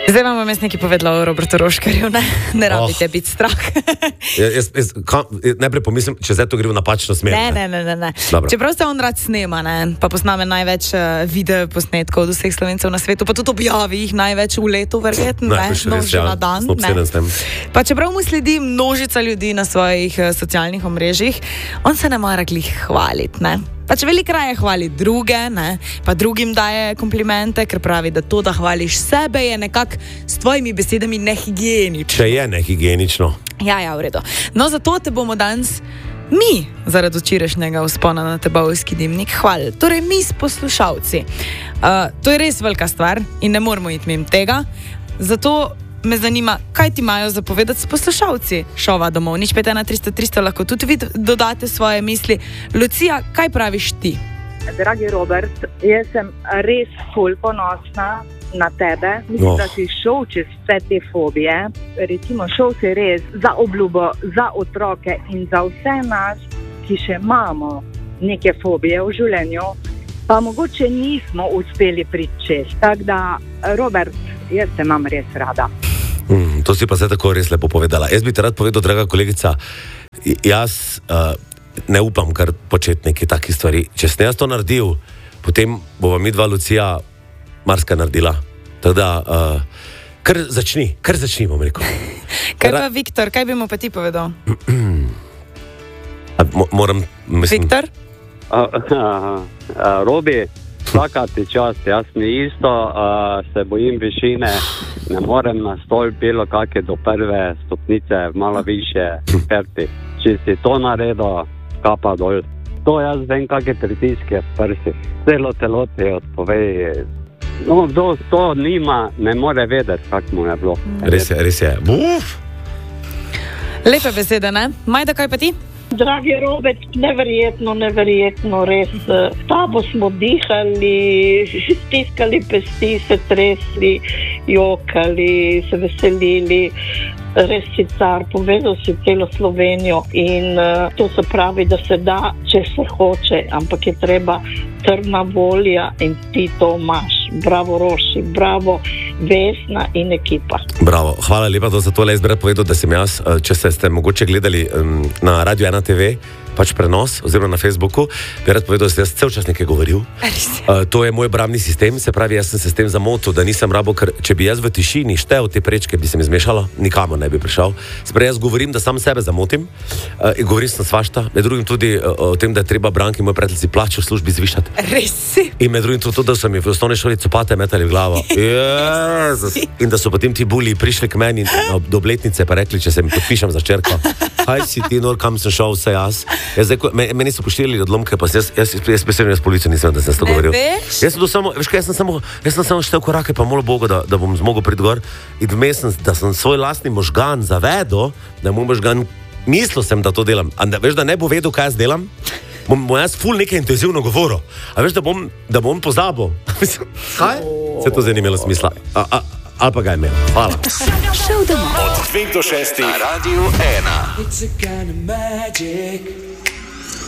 Zdaj vam bom jaz nekaj povedala o Robertu Roškarju, ne rabite biti strah. Najprej pomislim, če zdaj to gre v napačno smer. Ne. Čeprav se on rad snema, pa posname največ video posnetkov od vseh Slovencev na svetu, pa tudi objavi jih največ v letu, verjetno, že na dan. Pa čeprav mu sledi množica ljudi na svojih socialnih omrežjih, on se ne mora glih hvaliti, ne? Pa če veliko raje hvali druge, ne, pa drugim daje komplimente, ker pravi, da to, da hvališ sebe, je nekako s tvojimi besedami nehigienično. Če je nehigienično. Ja, v redu. No, zato te bomo danes mi, zaradi včerajšnjega vzpona na Trbovski dimnik, hvalili. Torej, mi s poslušalci. To je res velika stvar in ne moramo iti mimo tega. Zato me zanima, kaj ti imajo za povedati s poslušalci šova domov. Nič 51300 lahko tudi vi dodate svoje misli. Lucija, kaj praviš ti? Dragi Robert, jaz sem res ful ponosna na tebe. Mislim, da si šel čez vse te fobije. Recimo, šel si res za obljubo, za otroke in za vse nas, ki še imamo neke fobije v življenju, pa mogoče nismo uspeli priti čez. Tako da, Robert, jaz te imam res rada. To si pa zdaj tako res lepo povedala. Jaz bi te rad povedal, draga kolegica, jaz ne upam kar početi neke takih stvari. Če sem jaz to naredil, potem bova mi dva Lucija marska naredila. Tako da, kar začni, bom rekel. Kaj pa Viktor, kaj bi mu pa ti povedal? Viktor? Robi, vsaka ti čast, jaz ni isto, se bojim višine, ne morem na stol bilo kakje do prve stopnice, malo više perti. Če si to naredil, kapa dol. To jaz vem, kakje pritiske v prsi, celo telo ti odpovej. No, kdo to nima, ne more vedeti, kak mu je bilo. Res je. Uf! Lepe besede, ne? Majda, kaj pa ti? Dragi Robert, neverjetno, res. Tabo smo dihali, stiskali pesti, se tresli, jokali, se veselili. Res si car, povedal si celo Slovenijo in to se pravi, da se da, če se hoče, ampak je treba trdna volja in ti to imaš. Bravo Roši, bravo Vesna in ekipa. Bravo, hvala lepa za to. Jaz bi rad povedal, da sem jaz, če ste mogoče gledali na Radio 1 TV, pač prenos, oziroma na Facebooku, bi rad povedal, da sem jaz cel čas nekaj govoril. To je moj obrambni sistem, se pravi, jaz sem se s tem zamotil, da nisem rabo, ker če bi jaz v tišini štel te prečke, bi se mi zmešalo, nikamor ne bi prišel. Se pravi, jaz govorim, da sam sebe zamotim, in govorim sem svašta, med drugim tudi o tem, da je treba Branki, moj prijatelj, si plačo v službi zvišati. Res si. In med drugim tudi, da so mi v osnovni šoli copate metali v glavo. In da so potem ti buli prišli k meni do obletnice pa rekli, če se mi podpišem za čerko. Kaj si ti, nor, kam sem šel, vse jaz. Meni so pošteli odlomke, pa jaz besedno s policijo nisem, da sem to govoril. Jaz sem samo štel korake, pa molo Bogu, da bom zmogel priti gor. In vmes sem, da sem svoj lastni možgan zavedel, da moj možgan, mislil sem, da to delam. A veš, da ne bo vedel, kaj jaz delam? Bom jaz ful nekaj intenzivno govoril. A veš, da bom pozabil. Kaj? Se to zdaj ni imelo smisla. Ali pa ga je imel. Hvala. Šel domov. Od 2 do 6 na Radio 1.